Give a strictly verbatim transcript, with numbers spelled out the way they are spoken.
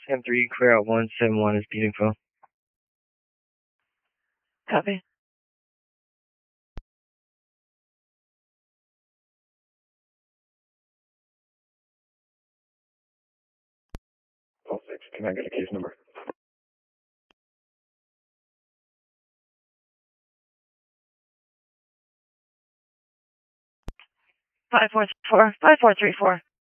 ten three, clear out one seven one is beat info. Copy. twelve six, can I get a case number? Five four four five four three four.